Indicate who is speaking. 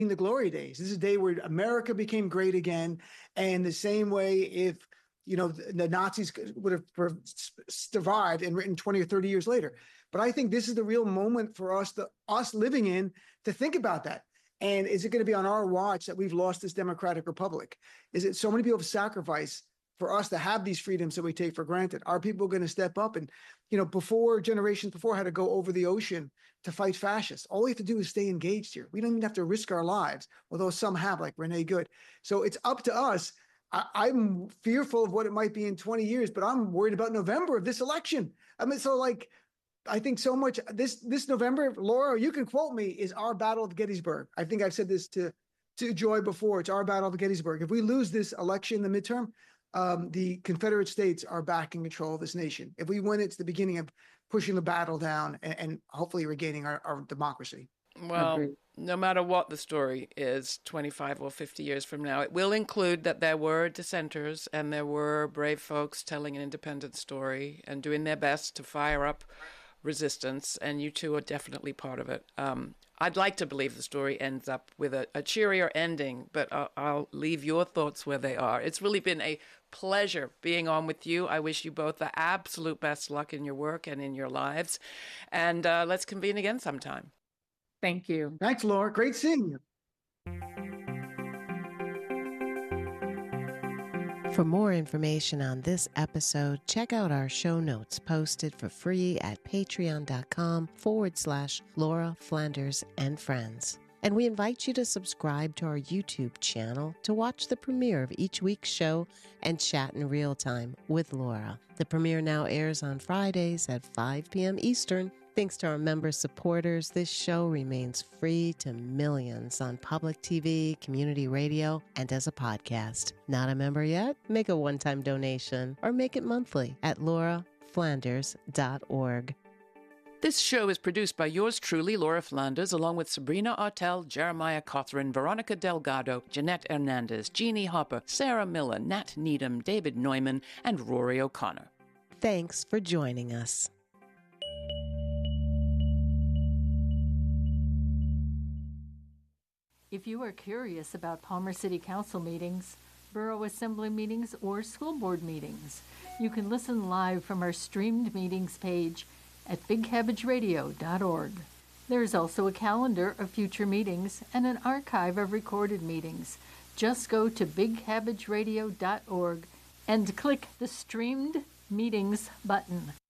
Speaker 1: the glory days. This is a day where America became great again. And the same way, if the Nazis would have survived and written 20 or 30 years later. But I think this is the real moment for us living in to think about that. And is it going to be on our watch that we've lost this democratic republic? Is it so many people have sacrificed for us to have these freedoms that we take for granted? Are people going to step up? And, generations before had to go over the ocean to fight fascists. All we have to do is stay engaged here. We don't even have to risk our lives, although some have, like Renee Good. So it's up to us. I'm fearful of what it might be in 20 years, but I'm worried about November of this election. I think so much this November, Laura, you can quote me, is our battle of Gettysburg. I think I've said this to Joy before. It's our battle of Gettysburg. If we lose this election in the midterm, the Confederate States are back in control of this nation. If we win, it's the beginning of pushing the battle down and hopefully regaining our democracy.
Speaker 2: Well, no matter what the story is 25 or 50 years from now, it will include that there were dissenters and there were brave folks telling an independent story and doing their best to fire up resistance, and you two are definitely part of it. I'd like to believe the story ends up with a cheerier ending, but I'll leave your thoughts where they are. It's really been a pleasure being on with you. I wish you both the absolute best luck in your work and in your lives, and let's convene again sometime.
Speaker 3: Thank you.
Speaker 1: Thanks, Laura. Great seeing you.
Speaker 4: For more information on this episode, check out our show notes posted for free at patreon.com/Laura Flanders and Friends. And we invite you to subscribe to our YouTube channel to watch the premiere of each week's show and chat in real time with Laura. The premiere now airs on Fridays at 5 p.m. Eastern. Thanks to our member supporters, this show remains free to millions on public TV, community radio, and as a podcast. Not a member yet? Make a one-time donation or make it monthly at lauraflanders.org.
Speaker 2: This show is produced by yours truly, Laura Flanders, along with Sabrina Artel, Jeremiah Cothran, Veronica Delgado, Jeanette Hernandez, Jeannie Hopper, Sarah Miller, Nat Needham, David Neumann, and Rory O'Connor.
Speaker 4: Thanks for joining us.
Speaker 5: If you are curious about Palmer City Council meetings, Borough Assembly meetings, or school board meetings, you can listen live from our streamed meetings page at bigcabbageradio.org. There is also a calendar of future meetings and an archive of recorded meetings. Just go to bigcabbageradio.org and click the Streamed Meetings button.